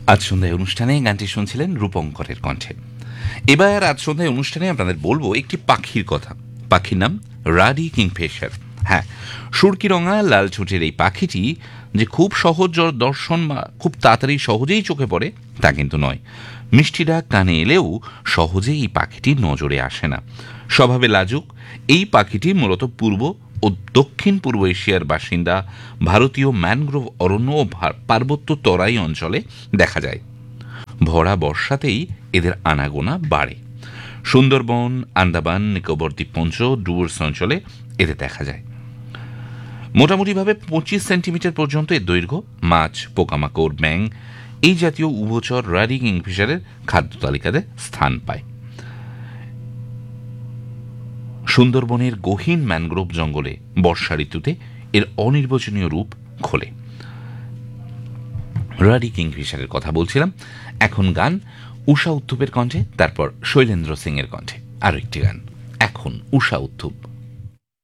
আজ সন্ধ্যায় অনুষ্ঠানে গানটি শুনছিলেন রূপঙ্করের কণ্ঠে। এবার আজ সন্ধ্যায় অনুষ্ঠানে আপনাদের বলবো একটি পাখির কথা। পাখির নাম রাডি কিংফিশার। হ্যাঁ, সুরকিরঙা লাল ঠোঁটের এই পাখিটি যে খুব সহজ দর্শন বা খুব তাড়াতাড়ি সহজেই চোখে পড়ে তা কিন্তু নয়। মিষ্টি ডাক কানে এলেও সহজে এই পাখিটি নজরে আসে না। স্বভাবে লাজুক এই পাখিটি মূলত পূর্ব ও দক্ষিণ পূর্ব এশিয়ার বাসিন্দা। ভারতীয় ম্যানগ্রোভ অরণ্য ও পার্বত্য তরাই অঞ্চলে দেখা যায়। ভরা বর্ষাতেই এদের আনাগোনা বাড়ে। সুন্দরবন, আন্দামান নিকোবর দ্বীপপুঞ্জ, ডুয়ার্স অঞ্চলে এদের দেখা যায়। মোটামুটিভাবে 25 সেন্টিমিটার পর্যন্ত এর দৈর্ঘ্য। মাছ, পোকামাকড়, ব্যাঙ এই জাতীয় উভচর রাডি কিংফিশারের খাদ্য তালিকাতে স্থান পায়। সুন্দরবনের গহীন ম্যানগ্রোভ জঙ্গলে বর্ষা ঋতুতে এর অনির্বচনীয় রূপ খোলে। রাডি কিংফিশারের কথা বলছিলাম। এখন গান ঊষা উত্থুপের কণ্ঠে, তারপর শৈলেন্দ্র সিং এর কণ্ঠে আরো একটি গান। এখন ঊষা উত্থুপ।